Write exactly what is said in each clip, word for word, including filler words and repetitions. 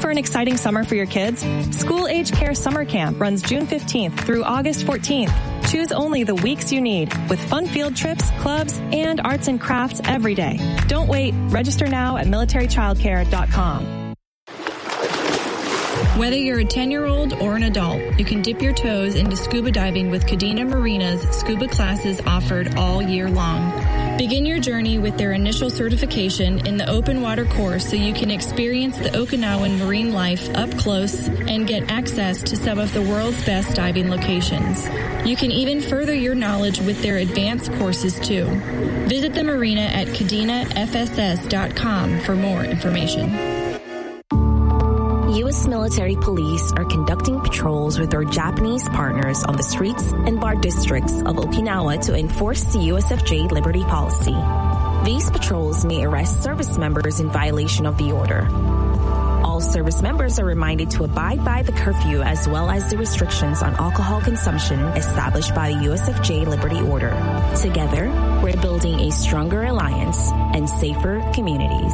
for an exciting summer for your kids? School Age Care Summer Camp runs June fifteenth through August fourteenth. Choose only the weeks you need with fun field trips, clubs, and arts and crafts every day. Don't wait. Register now at military childcare dot com. Whether you're a ten-year-old or an adult, you can dip your toes into scuba diving with Kadena Marina's scuba classes offered all year long. Begin your journey with their initial certification in the open water course so you can experience the Okinawan marine life up close and get access to some of the world's best diving locations. You can even further your knowledge with their advanced courses too. Visit the marina at kadena f s s dot com for more information. U S military police are conducting patrols with their Japanese partners on the streets and bar districts of Okinawa to enforce the U S F J Liberty policy. These patrols may arrest service members in violation of the order. All service members are reminded to abide by the curfew as well as the restrictions on alcohol consumption established by the U S F J Liberty Order. Together, we're building a stronger alliance and safer communities.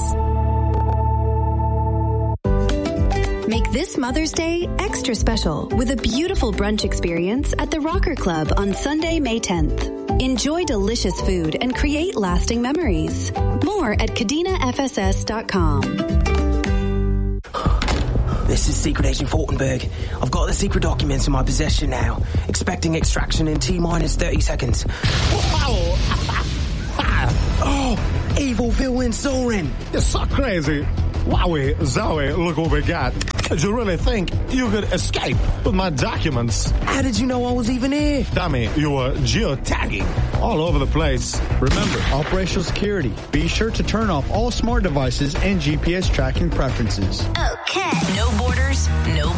Make this Mother's Day extra special with a beautiful brunch experience at the Rocker Club on Sunday, May tenth. Enjoy delicious food and create lasting memories. More at kadena f s s dot com. This is Secret Agent Fortenberg. I've got the secret documents in my possession now. Expecting extraction in T minus thirty seconds. Oh, evil villain Soren. You're so crazy. Wowie, Zoe, look what we got. Did you really think you could escape with my documents? How did you know I was even here? Dummy, you were geotagging all over the place. Remember, operational security. Be sure to turn off all smart devices and G P S tracking preferences. Okay. No borders, no